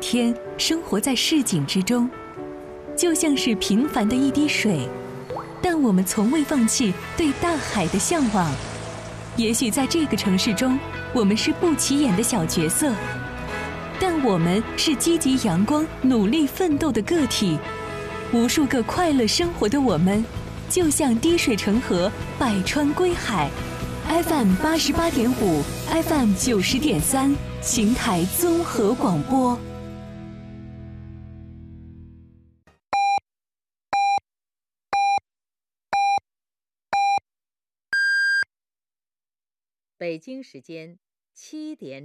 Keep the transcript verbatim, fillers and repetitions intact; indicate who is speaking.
Speaker 1: 天生活在市井之中，就像是平凡的一滴水，但我们从未放弃对大海的向往。也许在这个城市中，我们是不起眼的小角色，但我们是积极阳光、努力奋斗的个体。无数个快乐生活的我们，就像滴水成河，百川归海。F M 八十八点五 ，F M 九十点三，邢台综合广播。
Speaker 2: 北京时间七点。